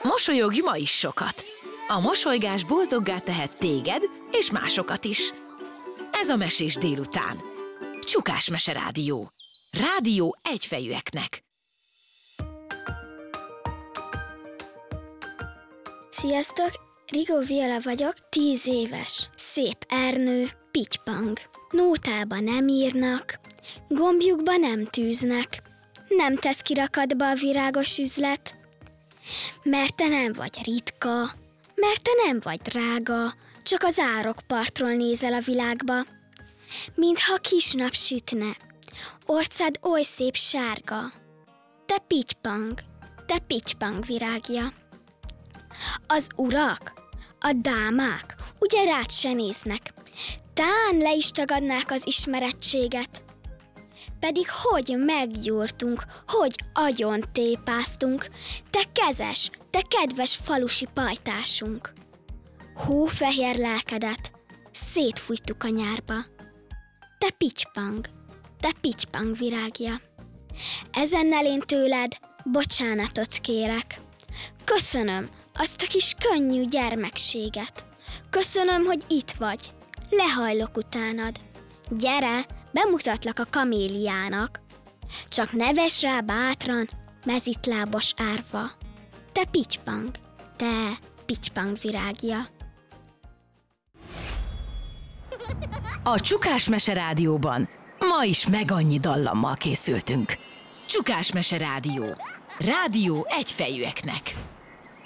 Mosolyogj ma is sokat! A mosolygás boldoggá tehet téged és másokat is. Ez a Mesés délután. Csukás Mese Rádió. Rádió egyfejűeknek. Sziasztok! Rigó Viola vagyok, 10 éves. Szép Ernő, pitypang. Nótába nem írnak, gombjukba nem tűznek. Nem tesz kirakatba a virágos üzlet, mert te nem vagy ritka, mert te nem vagy drága, csak az árokpartról nézel a világba. Mintha kis nap sütne, orcád oly szép sárga. Te pitypang virágja. Az urak, a dámák ugye rád se néznek, tán le is tagadnák az ismerettséget. Pedig hogy meggyúrtunk, hogy agyon tépáztunk, te kezes, te kedves falusi pajtásunk. Hófehér lelkedet szétfújtuk a nyárba. Te pitypang virágja. Ezennel én tőled bocsánatot kérek. Köszönöm azt a kis könnyű gyermekséget. Köszönöm, hogy itt vagy. Lehajlok utánad. Gyere, bemutatlak a kaméliának. Csak neves rá bátran, mezitlábos árva. Te pitypang virágja. A Csukás Mese Rádióban ma is megannyi dallammal készültünk. Csukás Mese Rádió. Rádió egyfejűeknek.